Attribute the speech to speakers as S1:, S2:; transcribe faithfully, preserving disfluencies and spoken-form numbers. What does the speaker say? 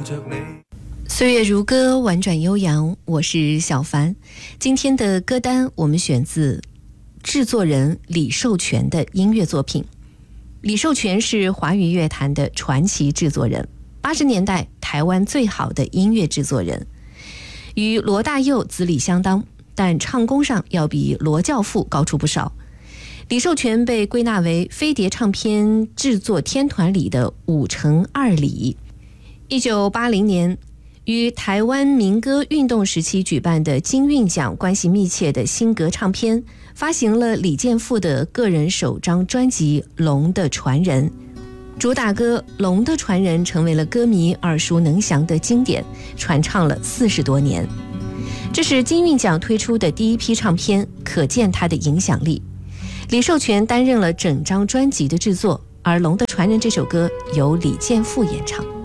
S1: 岁月如歌，婉转悠扬，我是小凡。今天的歌单我们选自制作人李寿全的音乐作品。李寿全是华语乐坛的传奇制作人，八十年代台湾最好的音乐制作人，与罗大佑资历相当，但唱功上要比罗教父高出不少。李寿全被归纳为飞碟唱片制作天团里的五成二李。一九八零年与台湾民歌运动时期举办的金韵奖关系密切的新格唱片发行了李健富的个人首张专辑《龙的传人》，主打歌《龙的传人》成为了歌迷耳熟能详的经典，传唱了四十多年。这是金韵奖推出的第一批唱片，可见它的影响力。李寿全担任了整张专辑的制作，而《龙的传人》这首歌由李健富演唱。